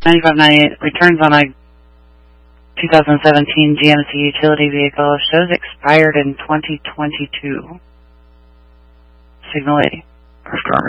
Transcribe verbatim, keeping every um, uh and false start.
ninety-five ninety-eight returns on a two thousand seventeen G M C utility vehicle shows expired in twenty twenty-two. Signal eighty.